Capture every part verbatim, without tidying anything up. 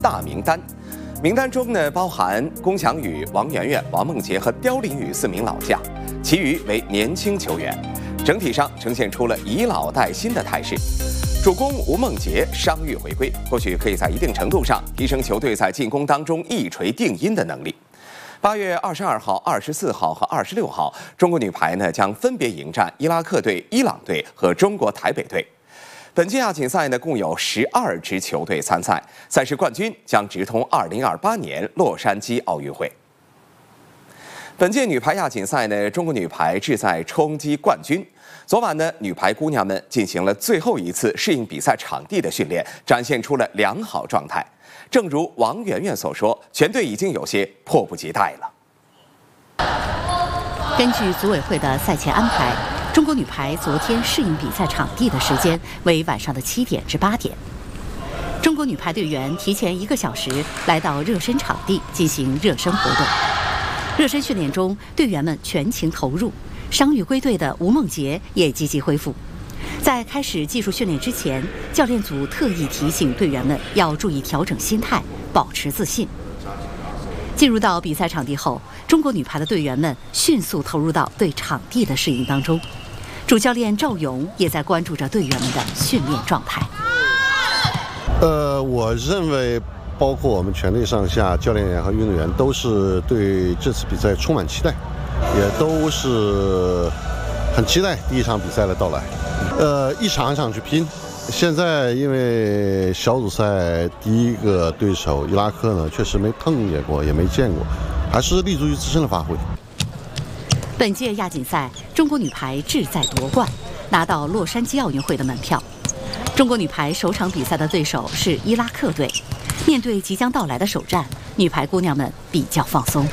大名单。名单中呢包含龚翔宇、王媛媛、王梦洁和刁琳宇四名老将，其余为年轻球员，整体上呈现出了以老带新的态势。主攻吴梦洁伤愈回归，或许可以在一定程度上提升球队在进攻当中一锤定音的能力。八月二十二号、二十四号和二十六号，中国女排呢将分别迎战伊拉克队、伊朗队和中国台北队。本届亚锦赛呢，共有十二支球队参赛，赛事冠军将直通二零二八年洛杉矶奥运会。本届女排亚锦赛呢，中国女排志在冲击冠军。昨晚呢，女排姑娘们进行了最后一次适应比赛场地的训练，展现出了良好状态。正如王媛媛所说，全队已经有些迫不及待了。 根据组委会的赛前安排，中国女排昨天适应比赛场地的时间为晚上的七点至八点。中国女排队员提前一个小时来到热身场地进行热身活动。热身训练中，队员们全情投入，伤愈归队的吴梦洁也积极恢复。在开始技术训练之前，教练组特意提醒队员们要注意调整心态，保持自信。进入到比赛场地后，中国女排的队员们迅速投入到对场地的适应当中。主教练赵勇也在关注着队员们的训练状态。 呃，我认为，包括我们全队上下教练员和运动员都是对这次比赛充满期待，也都是很期待第一场比赛的到来。呃，一场一场去拼。现在因为小组赛第一个对手伊拉克呢，确实没碰见过，也没见过，还是立足于自身的发挥。 本届亚锦赛，中国女排志在夺冠，拿到洛杉矶奥运会的门票。中国女排首场比赛的对手是伊拉克队，面对即将到来的首战，女排姑娘们比较放松。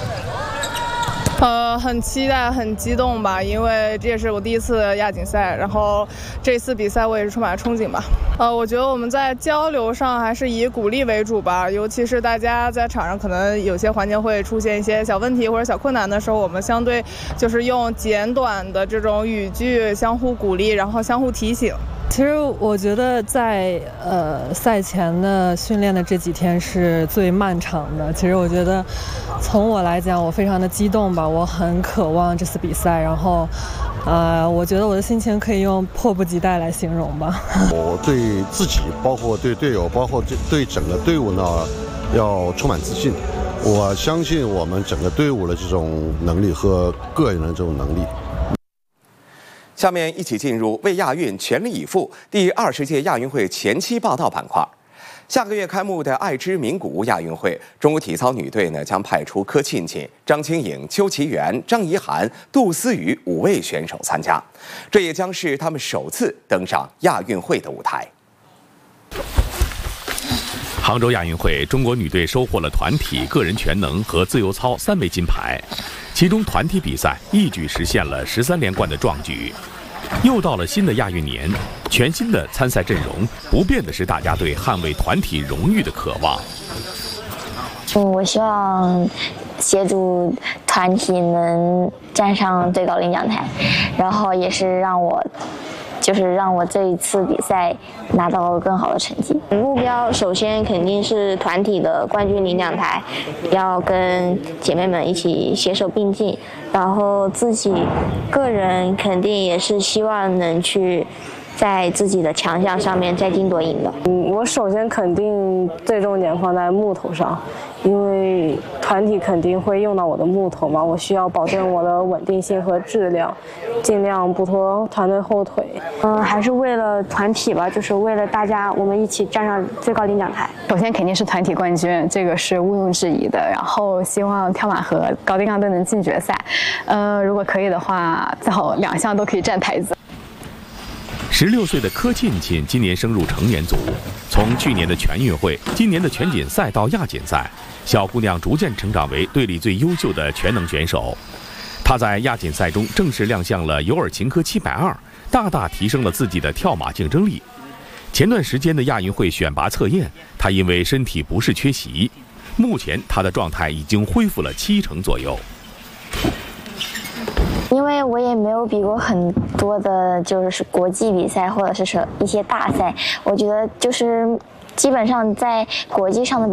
呃，很期待，很激动吧，因为这也是我第一次亚锦赛，然后这次比赛我也是充满了憧憬吧。呃，我觉得我们在交流上还是以鼓励为主吧，尤其是大家在场上可能有些环节会出现一些小问题或者小困难的时候，我们相对就是用简短的这种语句相互鼓励，然后相互提醒。 其实我觉得在呃赛前的训练的这几天是最漫长的。其实我觉得，从我来讲，我非常的激动吧，我很渴望这次比赛。然后，呃，我觉得我的心情可以用迫不及待来形容吧。 我对自己，包括对队友，包括对整个队伍呢，要充满自信。我相信我们整个队伍的这种能力和个人的这种能力。 下面一起进入为亚运全力以赴第二十届亚运会前期报道板块。下个月开幕的爱知名古屋亚运会，中国体操女队呢将派出柯沁沁、张清颖、邱其媛、张怡涵、杜思雨五位选手参加，这也将是他们首次登上亚运会的舞台。 杭州亚运会，中国女队收获了团体、个人全能和自由操三枚金牌，其中团体比赛一举实现了十三连冠的壮举。又到了新的亚运年，全新的参赛阵容，不变的是大家对捍卫团体荣誉的渴望。 嗯，我希望协助团体能站上最高领奖台，然后也是让我。就是让我这一次比赛拿到更好的成绩。目标首先肯定是团体的冠军领奖台，要跟姐妹们一起携手并进。然后自己个人肯定也是希望能去在自己的强项上面再金夺银的。 嗯，我首先肯定最重点放在木头上，因为团体肯定会用到我的木头嘛，我需要保证我的稳定性和质量，尽量不拖团队后腿。 嗯，还是为了团体吧，就是为了大家我们一起站上最高领奖台。 首先肯定是团体冠军，这个是毋庸置疑的。然后希望跳马和高低杠都能进决赛。呃，如果可以的话，最好两项都可以站台子。 十六岁的柯沁沁今年升入成年组，从去年的全运会、今年的全锦赛到亚锦赛，小姑娘逐渐成长为队里最优秀的全能选手。她在亚锦赛中正式亮相了尤尔琴科七百二，大大提升了自己的跳马竞争力。前段时间的亚运会选拔测验，她因为身体不适缺席，目前她的状态已经恢复了七成左右。 因为我也没有比过很多的，就是国际比赛或者是说一些大赛，我觉得就是基本上在国际上的